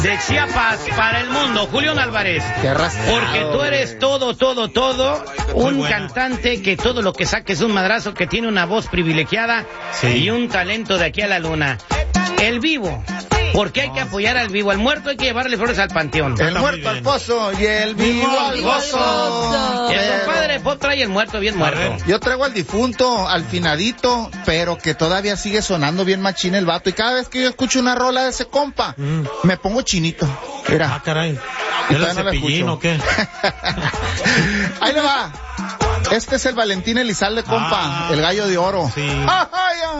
de Chiapas para el mundo, Julián Álvarez. Porque tú eres todo, un cantante que todo lo que saque es un madrazo, que tiene una voz privilegiada y un talento de aquí a la luna. El vivo. Porque hay que apoyar al vivo. Al muerto hay que llevarle flores al panteón. El muerto al pozo y el vivo al gozo. El compadre Pop trae el muerto bien muerto. Yo traigo al difunto, al finadito, pero que todavía sigue sonando bien machín el vato. Y cada vez que yo escucho una rola de ese compa, me pongo chinito. Mira. Ah, caray. ¿Eres Cepillín o qué? Ahí le va. Este es el Valentín Elizalde, compa. El gallo de oro. Sí.